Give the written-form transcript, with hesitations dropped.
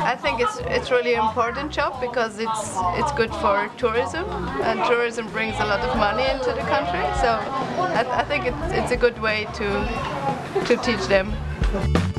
I think it's really important job because it's good for tourism, and tourism brings a lot of money into the country. So I think it's a good way to teach them.